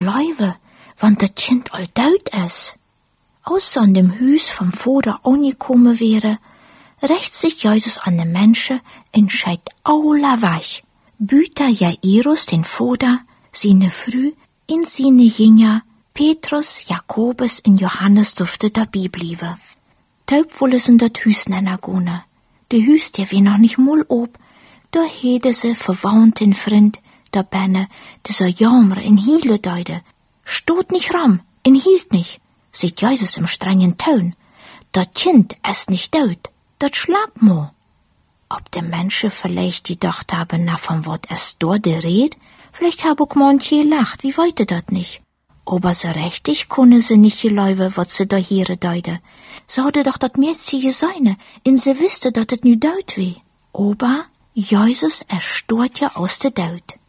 bleiwe, wann dat Kind all dood is. Außer an dem Hüs vom Vater angekommen wäre, rächt sich Jesus an den Menschen und scheit aller weich. Büter Jairus den Vater, seine Frü, in seine Jünger, Petrus, Jakobus und Johannes durfte dabei bleiben. Taub wolle sie in dat Hüs nennen gehen. De Hüs, der wie noch nicht mal ob, da hede sie verwandt den Freund, da benne, dieser jammer in Hiele deide. Stot nicht ram, in hielt nicht, sieht Jesus im strengen Ton. Dat Kind ist nicht tot, dat schlapp mo. Ob der Menschen vielleicht gedacht haben, na von wat es dort red, vielleicht hab auch manche gelacht, wie weite dat nicht. Aber so richtig kunne sie nicht geläuwe, wat sie da hier deide. Sie hatte doch dat Mädchen seine, in sie wüsste, dat het nu dood wie. Aber Jesus erstorrt ja aus der Dood.